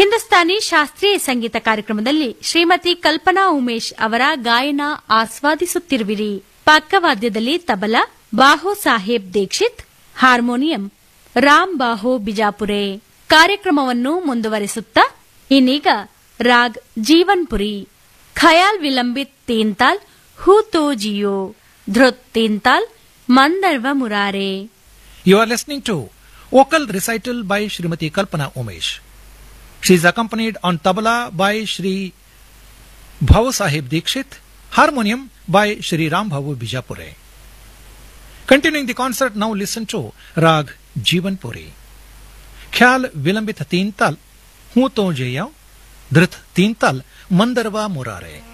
ಹಿಂದೂಸ್ತಾನಿ ಶಾಸ್ತ್ರೀಯ ಸಂಗೀತ ಕಾರ್ಯಕ್ರಮದಲ್ಲಿ ಶ್ರೀಮತಿ ಕಲ್ಪನಾ ಉಮೇಶ್ ಅವರ ಗಾಯನ ಆಸ್ವಾದಿಸುತ್ತಿರುವಿರಿ. ಪಕ್ಕವಾದ್ಯದಲ್ಲಿ ತಬಲಾ ಬಾಹೋ ಸಾಹೇಬ್ ದೀಕ್ಷಿತ್, ಹಾರ್ಮೋನಿಯಂ ರಾಮ್ ಬಾಹೋ ಬಿಜಾಪುರೆ. ಕಾರ್ಯಕ್ರಮವನ್ನು ಮುಂದುವರಿಸುತ್ತಾ ಇನ್ನೀಗ ರಾಗ್ ಜೀವನ್ಪುರಿ, ಖಯಾಲ್ ವಿಲಂಬಿತ್ ತೀನ್ತಾಲ್ ಹೂ ತೋ Jio, ಧೃತ್ ತೀನ್ತಾಲ್ ಮಂದರ್ವ Murare. You are listening to vocal recital by Srimati Kalpana Umesh. She is accompanied on tabla by Shri Bhavo Sahib Dikshit, harmonium by Shri Ram Bhavu Bijapure. Continuing the concert, now listen to Rag Jivanpuri. Khyal Vilambit Teen Tal, Hu To Jeya, Dhrit Teen Tal, Mandarva Murare.